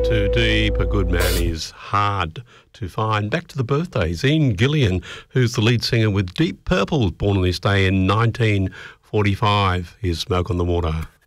Too deep, a good man is hard to find. Back to the birthdays. Ian Gillan, who's the lead singer with Deep Purple, born on this day in 1945. Here's Smoke on the Water.